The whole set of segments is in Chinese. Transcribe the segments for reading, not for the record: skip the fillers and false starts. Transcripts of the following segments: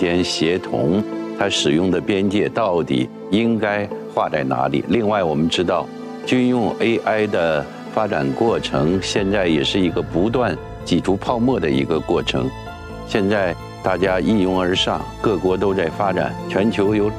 间协同，它使用的边界到底应该画在哪里？另外，我们知道军用 AI 的发展过程现在也是一个不断挤出泡沫的一个过程。现在大家一拥而上，各国都在发展，全球有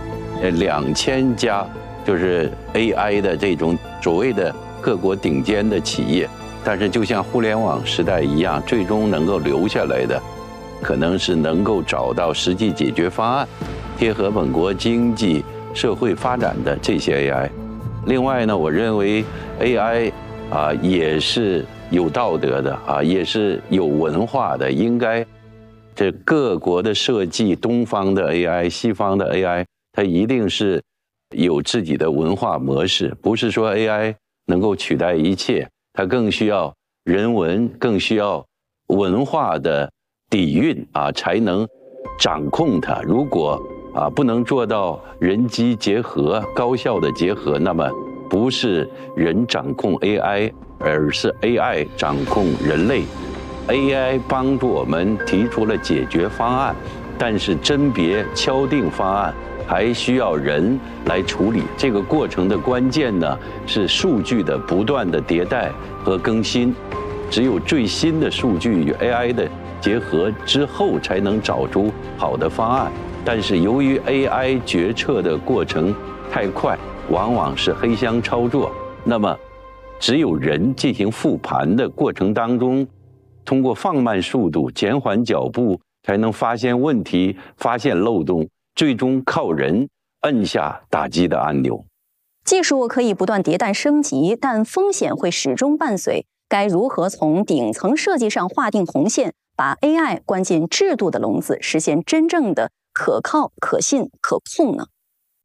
2000家就是 AI 的这种所谓的各国顶尖的企业。但是就像互联网时代一样，最终能够留下来的，可能是能够找到实际解决方案，贴合本国经济社会发展的这些 AI。另外呢，我认为 AI 也是有道德的也是有文化的，应该这各国的设计，东方的 AI、西方的 AI， 它一定是有自己的文化模式，不是说 AI 能够取代一切。它更需要人文，更需要文化的底蕴才能掌控它。如果不能做到人机结合、高效的结合，那么不是人掌控 AI， 而是 AI 掌控人类。AI 帮助我们提出了解决方案，但是甄别、敲定方案还需要人来处理。这个过程的关键呢，是数据的不断的迭代和更新。只有最新的数据与 AI 的结合之后，才能找出好的方案。但是由于 AI 决策的过程太快，往往是黑箱操作，那么只有人进行复盘的过程当中，通过放慢速度、减缓脚步，才能发现问题、发现漏洞，最终靠人按下打击的按钮。 技术可以不断迭代升级，但风险会始终伴随。该如何从顶层设计上划定红线，把 AI 关进制度的笼子，实现真正的可靠、可信、可控呢？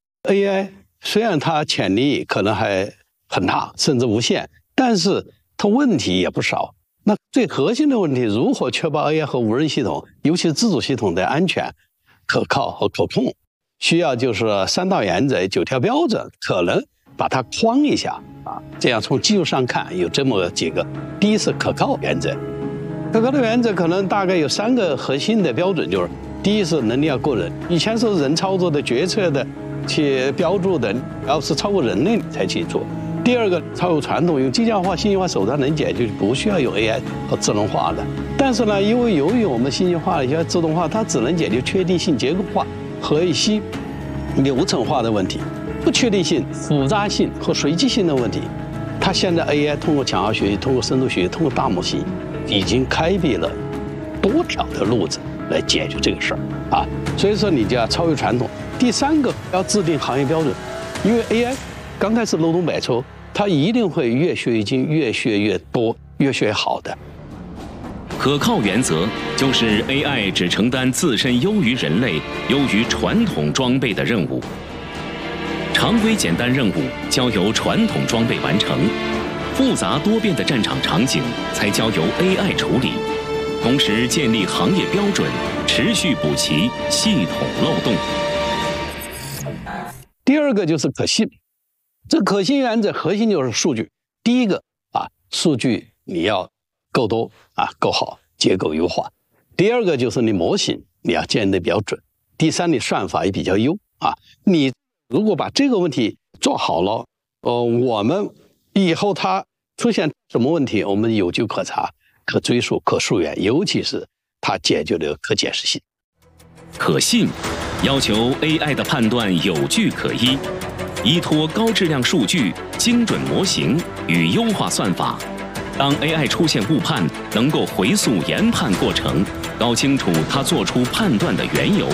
AI 虽然它潜力可能还很大，甚至无限，但是它问题也不少。那最核心的问题，如何确保 AI 和无人系统，尤其是自主系统的安全、可靠和可控，需要就是3道原则、9条标准，可能把它框一下这样从技术上看有这么几个。第一是可靠原则，可靠的原则可能大概有3个核心的标准，就是第一是能力要过人，以前是人操作的、决策的、去标注的，要是超过人类才去做。第二个，超越传统，用机械化、信息化手段能解决，不需要用 AI 和智能化的。但是呢，由于我们信息化、一些自动化，它只能解决确定性、结构化和一些流程化的问题，不确定性、复杂性和随机性的问题。它现在 AI 通过强化学习、通过深度学习、通过大模型，已经开辟了多条的路子来解决这个事儿所以说，你就要超越传统。第3个，要制定行业标准，因为 AI 刚开始漏洞百出，它一定会越学越精、越学越多、越学越好的。 可靠原则就是 AI 只承担自身优于人类、优于传统装备的任务，常规简单任务交由传统装备完成，复杂多变的战场场景才交由 AI 处理。同时建立行业标准，持续补齐系统漏洞。 第2个就是可信。这可信原则核心就是数据。第一个数据你要够多够好，结构优化。第2个就是你模型你要建立比较准。第3，你算法也比较优你如果把这个问题做好了，我们以后它出现什么问题，我们有据可查、可追溯、可溯源，尤其是它解决的可解释性。 可信要求 AI 的判断有据可依，依托高质量数据、精准模型与优化算法，当 AI 出现误判，能够回溯研判过程，搞清楚它做出判断的缘由。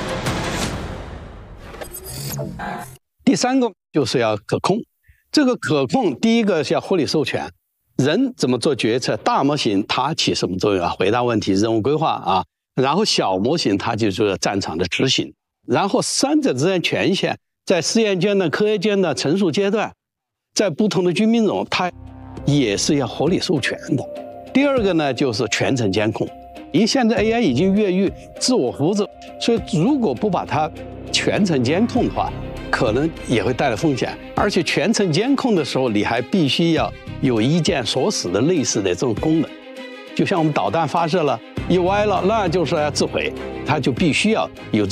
第3个就是要可控。这个可控，第一个是要合理授权，人怎么做决策，大模型它起什么作用回答问题、任务规划然后小模型它就是战场的执行，然后3者之间权限在试验阶段、科学阶段、成熟阶段，在不同的军兵种，它也是要合理授权的。第2个呢，就是全程监控。因为现在 AI 已经越狱、自我复制，所以如果不把它全程监控的话，可能也会带来风险。而且全程监控的时候，你还必须要有一键锁死的类似的这种功能。就像我们导弹发射了，一歪了，那就是要自毁，它就必须要有